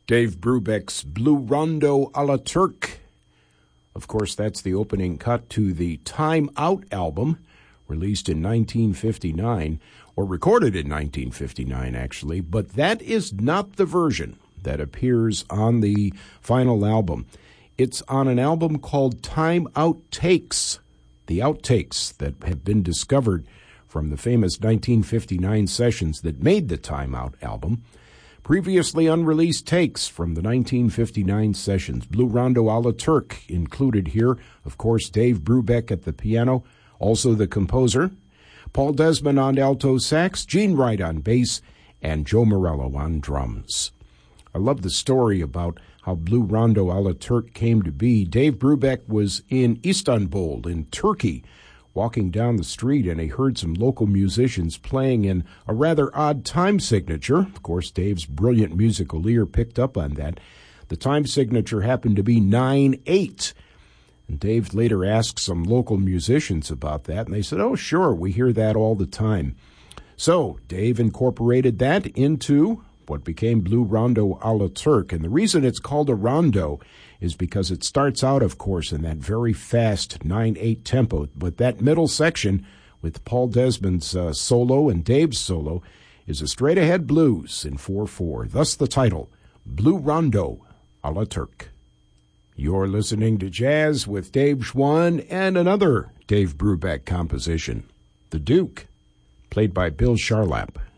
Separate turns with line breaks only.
Dave Brubeck's Blue Rondo a la Turk. Of course, that's the opening cut to the Time Out album, released in 1959, or recorded in 1959, actually, but that is not the version that appears on the final album. It's on an album called Time Outtakes, the outtakes that have been discovered from the famous 1959 sessions that made the Time Out album. Previously unreleased takes from the 1959 sessions. Blue Rondo a la Turk included here. Of course, Dave Brubeck at the piano, also the composer. Paul Desmond on alto sax, Gene Wright on bass, and Joe Morello on drums. I love the story about how Blue Rondo a la Turk came to be. Dave Brubeck was in Istanbul, in Turkey, walking down the street, and he heard some local musicians playing in a rather odd time signature. Of course, Dave's brilliant musical ear picked up on that. The time signature happened to be 9/8. And Dave later asked some local musicians about that, and they said, oh, sure, we hear that all the time. So Dave incorporated that into what became Blue Rondo a la Turk. And the reason it's called a rondo is because it starts out, of course, in that very fast 9/8 tempo. But that middle section with Paul Desmond's solo and Dave's solo is a straight-ahead blues in 4/4. Thus the title, Blue Rondo a la Turk. You're listening to Jazz with Dave Schwann and another Dave Brubeck composition, The Duke, played by Bill Charlap.